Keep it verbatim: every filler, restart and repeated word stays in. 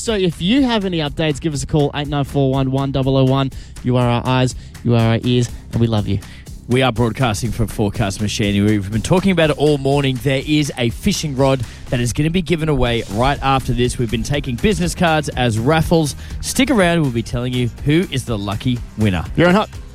So if you have any updates, give us a call, eight nine four one, one zero zero one. You are our eyes, you are our ears, and we love you. We are broadcasting from Forecast Machine. We've been talking about it all morning. There is a fishing rod that is going to be given away right after this. We've been taking business cards as raffles. Stick around. We'll be telling you who is the lucky winner. You're on Hot.